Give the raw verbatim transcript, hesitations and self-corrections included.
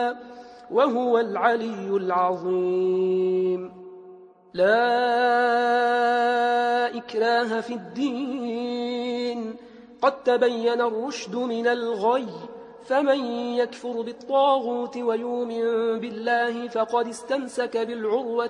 وهو العلي العظيم. لا إكراه في الدين، قد تبين الرشد من الغي، فمن يكفر بالطاغوت ويؤمن بالله فقد استمسك بالعروة